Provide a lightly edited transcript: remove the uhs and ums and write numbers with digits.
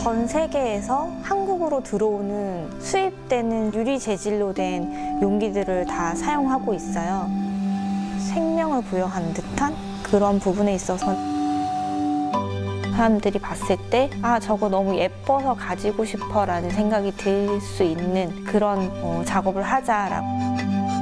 전 세계에서 한국으로 들어오는 수입되는 유리 재질로 된 용기들을 다 사용하고 있어요. 생명을 부여한 듯한 그런 부분에 있어서 사람들이 봤을 때 아, 저거 너무 예뻐서 가지고 싶어 라는 생각이 들 수 있는 그런 작업을 하자라고.